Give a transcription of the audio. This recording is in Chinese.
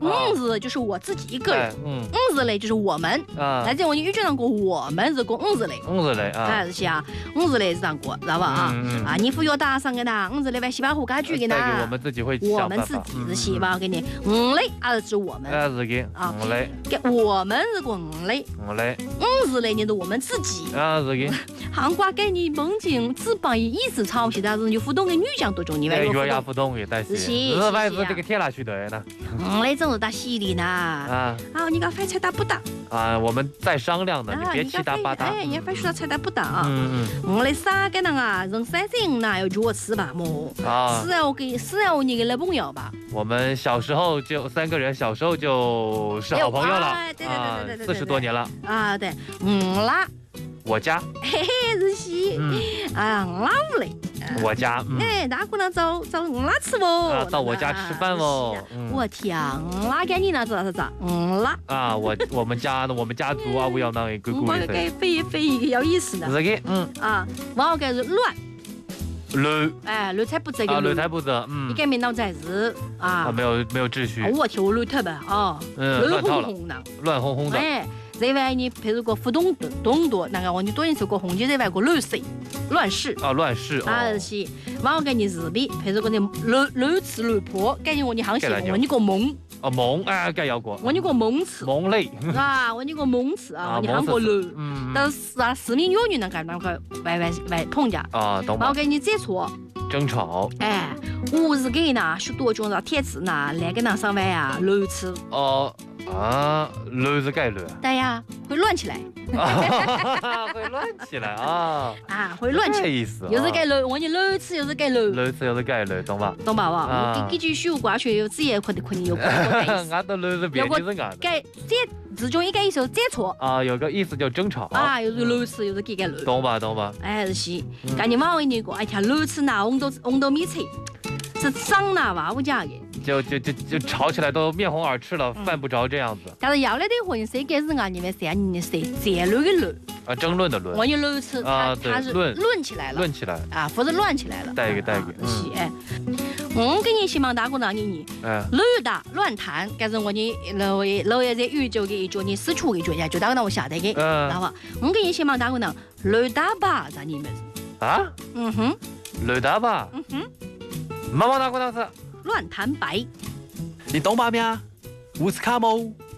字就是我自己一个人， 字嘞就是我们啊。那在我们语句上过我们是过字嘞， 字嘞啊， 哎是些啊，字嘞是这样过，知道吧啊？啊，你不要打赏给他，字嘞把洗把护家具给他， 我们自己会我们自己是洗吧给你，嘞啊是指我们， 是给啊嘞， 给我们是过嘞， 嘞， 字嘞你是我们自己啊是给。 韩国给你梦境只帮意思抄袭，但是你互动跟女讲多重，你外有互动的，但是日外是这个天哪去的呢？ 嘞，真是打犀利呢啊！啊，你个饭菜打不打？ 啊，我们在商量呢，你别七打八打。 哎，你饭说菜打不打啊？嘞啥个呢啊？人三斤呐，要就我吃吧么？啊，是我你给男朋友吧？ 我们小时候就3个人，小时候就是好朋友了。 对 40多年了。 啊，对，啦。 我家， 嘿嘿，日西，啊，老嘞， 我家， 哎，大姑娘找拉吃哦， 到我家吃饭哦， 我天，拉给你那咋，拉啊，我们家族啊，我要那一个故事， 非一个有意思的， 这个， 啊，我该是乱。 哎， 乱才不这个乱才不这， 你改名脑在日啊， 没有秩序， 我天，我乱特吧啊， 乱套了，乱哄哄的， 哎。这外你譬如个互动多，那个我你多人说过红姐这外个乱事，乱事啊，乱事啊是，我给你日比，譬如个你乱吃乱破，给你我你行写，我你个蒙啊蒙哎，该要过， 我你个蒙吃蒙类啊，我你个蒙吃啊，你行过乱，但是啊，市民有女那个外碰家啊，懂吗？ 我给你接错。 争吵， 哎，我是给呢，许多种的帖子呢，来给那上外啊，乱吃哦。啊，乱是该乱， 对呀，会乱起来， 会乱起来啊， 会乱起来， 意思， 又是该乱，我你乱吃又是该乱， 乱吃又是该乱，懂吧？ 懂吧？我给句虚无挂学有字也可能有俺都乱是别的是俺， 该这字中一个意思接错啊，有个意思叫争吵啊，又是乱吃又是该乱， 懂吧？ 哎是，赶紧往回那个，哎天乱吃那红豆米菜，是长那娃娃家的。 就吵起来都面红耳赤了，犯不着这样子。 但是要来的话，你谁给是俺你们谁你谁战乱的乱啊，争论的论。 我你乱吃啊，它是论起来了，啊，或者乱起来了。 带一个。 是哎，我给你希望大姑娘你乱打乱谈，但是我你老爷在宇宙给一脚你四处一脚呀，就大姑娘我下得给，知道吧？我给你希望大姑娘乱打吧，让你们啊，乱打吧，妈妈大姑娘是。 乱谈白， 你懂吧咩？我是卡某。